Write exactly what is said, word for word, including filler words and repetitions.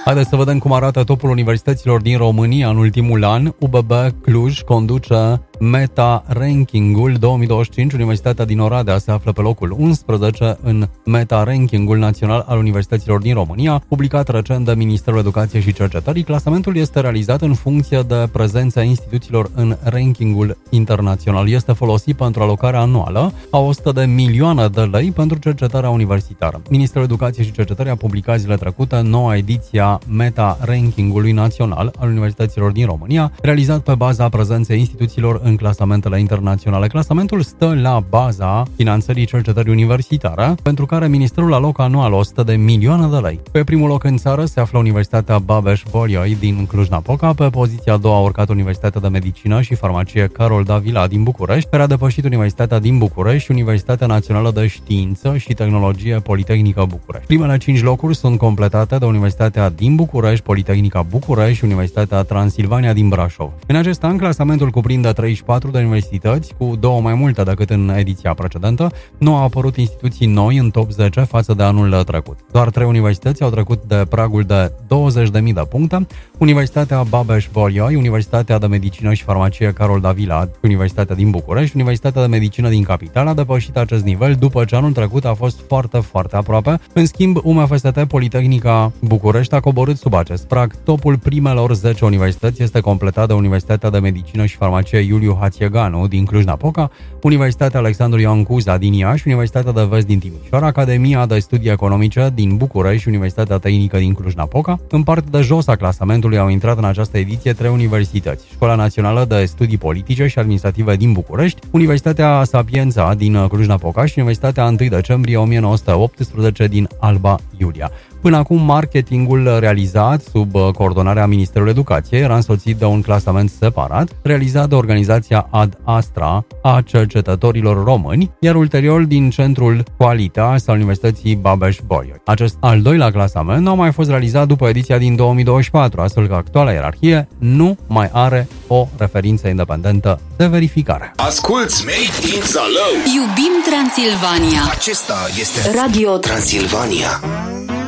Haideți să vedem cum arată topul universităților din România în ultimul an. U B B Cluj conduce Meta Ranking-ul două mii douăzeci și cinci. Universitatea din Oradea se află pe locul unsprezece în Meta Ranking-ul național al universităților din România, publicat recent de Ministerul Educației și Cercetării. Clasamentul este realizat în funcție de prezența instituțiilor în rankingul internațional. Este folosit pentru alocarea anuală a o sută de milioane de lei pentru cercetarea universitară. Ministerul Educației și Cercetării a publicat zilele trecute noua ediție a Meta Ranking-ului național al universităților din România, realizat pe baza prezenței instituțiilor în clasamentele internaționale. Clasamentul stă la baza finanțării cercetării universitare, pentru care Ministerul alocă anual o sută de milioane de lei. Pe primul loc în țară se află Universitatea Babeș-Bolyai din Cluj-Napoca, pe poziția a doua a urcat Universitatea de Medicină și Farmacie Carol Davila din București, care a depășit Universitatea din București și Universitatea Națională de Știință și Tehnologie Politehnică București. Primele cinci locuri sunt completate de Universitatea din București, Politehnica București și Universitatea Transilvania din Brașov. În acest an, clasamentul cuprinde treizeci și patru de universități, cu două mai multe decât în ediția precedentă. Nu au apărut instituții noi în top zece față de anul trecut. Doar trei universități au trecut de pragul de douăzeci de mii de puncte: Universitatea Babeș-Bolyai, Universitatea de Medicină și Farmacie Carol Davila, Universitatea din București. Universitatea de Medicină din Capital a depășit acest nivel după ce anul trecut a fost foarte, foarte aproape. În schimb, U M F S T Politehnica București a coborât sub acest prag. Topul primelor zece universități este completat de Universitatea de Medicină și Farmacie Iuliu Hațieganu din Cluj-Napoca, Universitatea Alexandru Ioan Cuza din Iași, Universitatea de Vest din Timișoara, Academia de Studii Economice din București și Universitatea Tehnică din Cluj-Napoca. În partea de jos a clasamentului au intrat în această ediție trei universități: Școala Națională de Studii Politice și Administrative din București, Universitatea Sapiența din Cluj-Napoca și Universitatea întâi decembrie o mie nouă sute optsprezece din Alba Iulia. Până acum, marketingul realizat sub coordonarea Ministerului Educației era însoțit de un clasament separat, realizat de organizația Ad Astra a cercetătorilor români, iar ulterior din Centrul Qualitas al Universității Babeș-Bolyai. Acest al doilea clasament nu a mai fost realizat după ediția din două mii douăzeci și patru, astfel că actuala ierarhie nu mai are o referință independentă de verificare. Asculți Made in Zalău! Iubim Transilvania! Acesta este Radio Transilvania.